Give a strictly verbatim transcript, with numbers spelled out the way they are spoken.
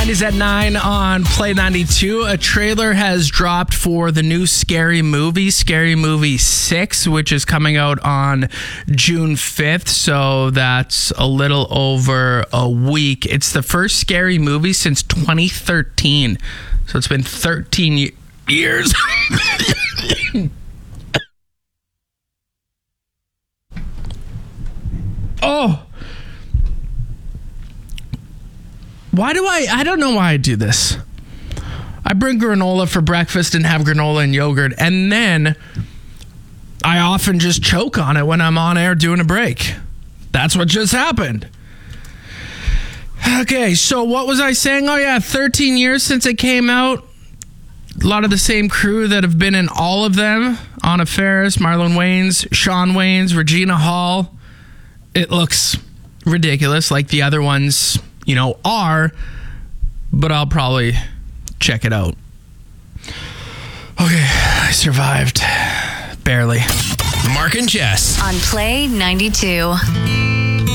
Is at nine on Play ninety-two. A trailer has dropped for the new Scary Movie, Scary Movie six, which is coming out on June fifth. So that's a little over a week. It's the first Scary Movie since twenty thirteen. So it's been thirteen years. Oh. Why do I... I don't know why I do this. I bring granola for breakfast and have granola and yogurt, and then I often just choke on it when I'm on air doing a break. That's what just happened. Okay, so what was I saying? Oh, yeah, thirteen years since it came out. A lot of the same crew that have been in all of them. Anna Faris, Marlon Wayans, Shawn Wayans, Regina Hall. It looks ridiculous like the other ones... you know, are, but I'll probably check it out. Okay, I survived. Barely. Mark and Jess. On Play ninety-two.